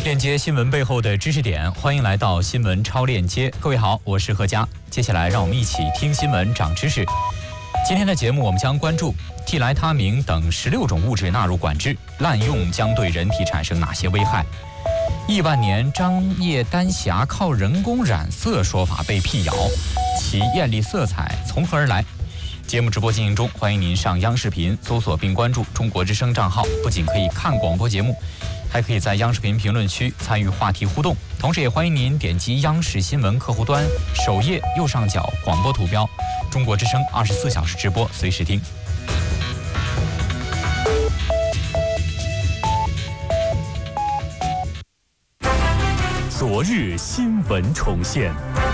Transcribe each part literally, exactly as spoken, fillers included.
链接新闻背后的知识点，欢迎来到新闻超链接。各位好，我是何佳。接下来让我们一起听新闻长知识。今天的节目我们将关注替莱他明等十六种物质纳入管制，滥用将对人体产生哪些危害？亿万年张掖丹霞靠人工染色说法被辟谣，其艳丽色彩从何而来？节目直播进行中，欢迎您上央视频搜索并关注中国之声账号，不仅可以看广播节目，还可以在央视频评论区参与话题互动，同时也欢迎您点击央视新闻客户端首页右上角广播图标，中国之声二十四小时直播，随时听。 昨日新闻重现，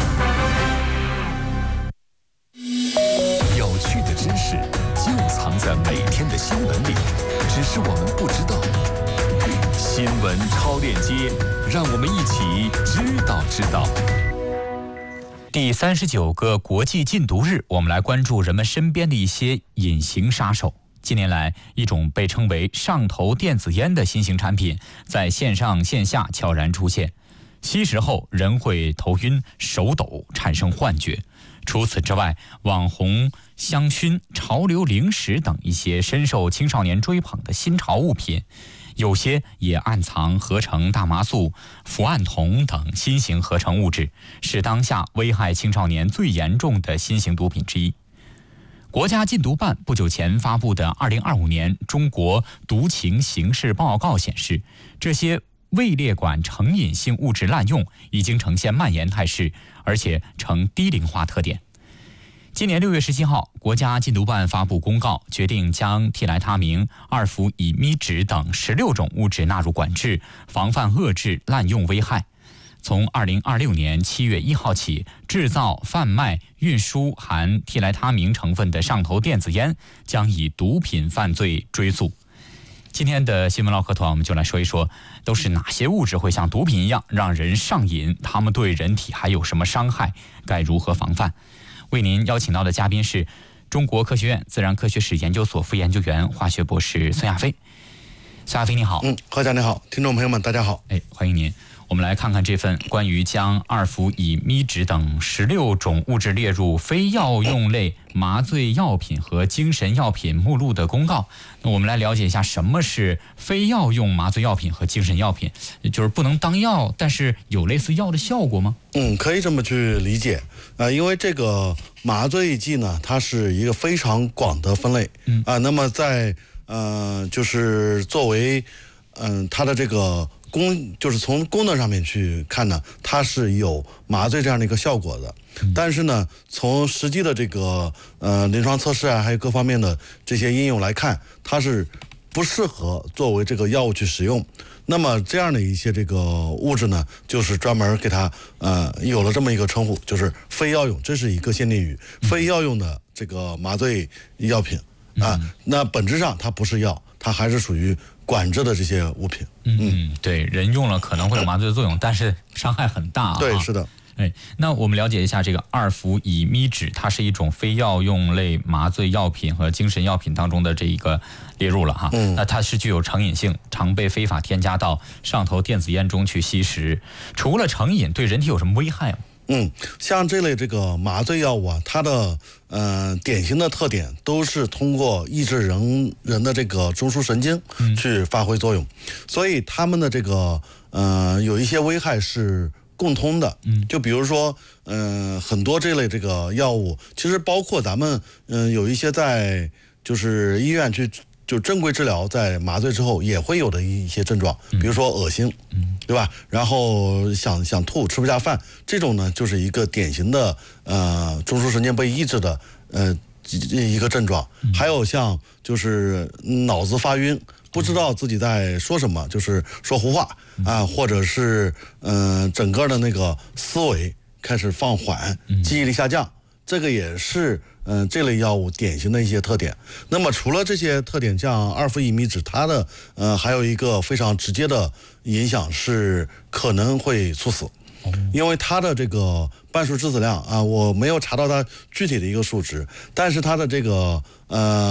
有趣的知识就藏在每天的新闻里，只是我们不知道。新闻超链接，让我们一起知道知道。 第三十九个国际禁毒日，我们来关注人们身边的一些隐形杀手。近年来，一种被称为上头电子烟的新型产品在线上线下悄然出现。吸食后人会头晕、手抖、产生幻觉。除此之外，网红香薰、潮流零食等一些深受青少年追捧的新潮物品，有些也暗藏合成大麻素、伏胺酮等新型合成物质，是当下危害青少年最严重的新型毒品之一。国家禁毒办不久前发布的二零二五年中国毒情形势报告显示，这些未列管成瘾性物质滥用已经呈现蔓延态势，而且呈低龄化特点。今年六月十七号，国家禁毒办发布公告，决定将替莱他明、二氟乙醚酯等十六种物质纳入管制，防范遏制滥用危害。从二零二六年七月一号起，制造、贩卖、运输含替莱他明成分的上头电子烟将以毒品犯罪追诉。今天的新闻唠嗑团，我们就来说一说，都是哪些物质会像毒品一样让人上瘾？它们对人体还有什么伤害？该如何防范？为您邀请到的嘉宾是中国科学院自然科学史研究所副研究员、化学博士孙亚飞。孙亚飞，你好。 嗯，何家你好，听众朋友们大家好。 哎，欢迎您。我们来看看这份关于将二氟乙醚酯等十六种物质列入非药用类麻醉药品和精神药品目录的公告。那我们来了解一下什么是非药用麻醉药品和精神药品，就是不能当药，但是有类似药的效果吗？ 嗯，可以这么去理解。呃，因为这个麻醉剂呢，它是一个非常广的分类。嗯啊、呃，那么在呃，就是作为嗯、呃、它的这个。功就是从功能上面去看呢，它是有麻醉这样的一个效果的，但是呢，从实际的这个呃临床测试啊，还有各方面的这些应用来看，它是不适合作为这个药物去使用。那么这样的一些这个物质呢，就是专门给它呃有了这么一个称呼，就是非药用，这是一个限定语，非药用的这个麻醉药品啊，那本质上它不是药，它还是属于管制的这些物品。 嗯嗯，对，人用了可能会有麻醉的作用，但是伤害很大啊。 对，是的。 哎，那我们了解一下这个二氟乙醚酯，它是一种非药用类麻醉药品和精神药品当中的这一个列入了哈。嗯。那它是具有成瘾性，常被非法添加到上头电子烟中去吸食。除了成瘾，对人体有什么危害吗？ 嗯，像这类这个麻醉药物啊，它的呃典型的特点都是通过抑制人人的这个中枢神经去发挥作用，嗯、所以它们的这个呃有一些危害是共通的。嗯，就比如说呃很多这类这个药物，其实包括咱们嗯、呃、有一些在就是医院去。就正规治疗在麻醉之后也会有的一些症状，比如说恶心，嗯，对吧？然后想想吐，吃不下饭，这种呢就是一个典型的呃中枢神经被抑制的呃一个症状。还有像就是脑子发晕，不知道自己在说什么，就是说胡话啊，或者是嗯、呃、整个的那个思维开始放缓，记忆力下降，这个也是。嗯、呃，这类药物典型的一些特点。那么除了这些特点，像二氟乙醚酯，它的呃还有一个非常直接的影响是可能会猝死，因为它的这个半数致死量啊，我没有查到它具体的一个数值，但是它的这个呃。